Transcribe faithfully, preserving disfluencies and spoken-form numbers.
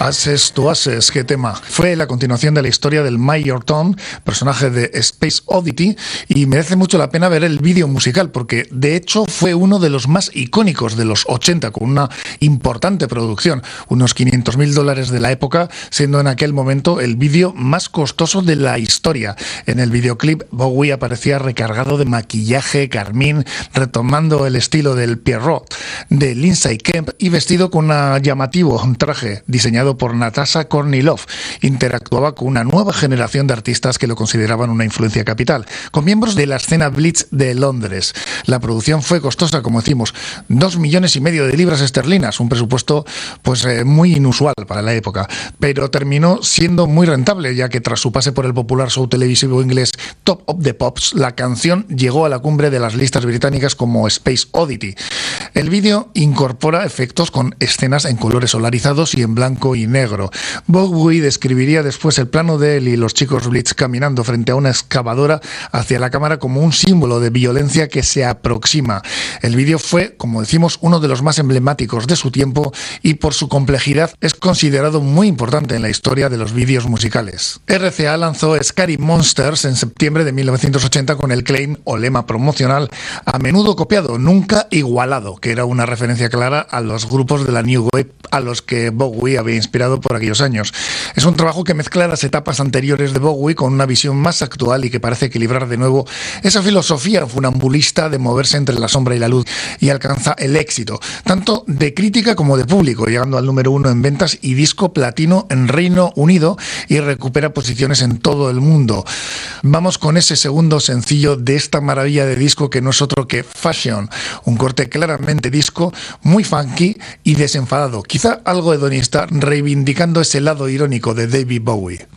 Ashes to Ashes, qué tema. Fue la continuación de la historia del Major Tom, personaje de Space Oddity, y merece mucho la pena ver el vídeo musical, porque de hecho fue uno de los más icónicos de los ochenta, con una importante producción, unos quinientos mil dólares de la época, siendo en aquel momento el vídeo más costoso de la historia. En el videoclip, Bowie aparecía recargado de maquillaje carmín, retomando el estilo del Pierrot de Lindsay Kemp y vestido con un llamativo traje diseñado por Natasha Kornilov. Interactuaba con una nueva generación de artistas que lo consideraban una influencia capital, con miembros de la escena Blitz de Londres. La producción fue costosa, como decimos, dos millones y medio de libras esterlinas, un presupuesto pues eh, muy inusual para la época, pero terminó siendo muy rentable, ya que tras su pase por el popular show televisivo inglés Top of the Pops, la canción llegó a la cumbre de las listas británicas como Space Oddity. El vídeo incorpora efectos con escenas en colores solarizados y en blanco y negro. Bowie describiría después el plano de él y los chicos Blitz caminando frente a una excavadora hacia la cámara como un símbolo de violencia que se aproxima. El vídeo fue, como decimos, uno de los más emblemáticos de su tiempo y por su complejidad es considerado muy importante en la historia de los vídeos musicales. R C A lanzó Scary Monsters en septiembre de mil novecientos ochenta con el claim o lema promocional "a menudo copiado, nunca igualado", que era una referencia clara a los grupos de la New Wave a los que Bowie había inspirado por aquellos años. Es un trabajo que mezcla las etapas anteriores de Bowie con una visión más actual y que parece equilibrar de nuevo esa filosofía funambulista de moverse entre la sombra y la luz, y alcanza el éxito, tanto de crítica como de público, llegando al número uno en ventas y disco platino en Reino Unido, y recupera posiciones en todo el mundo. Vamos con ese segundo sencillo de esta maravilla de disco, que no es otro que Fashion, un corte claramente disco, muy funky y desenfadado, quizá algo hedonista, reivindicando ese lado irónico de David Bowie.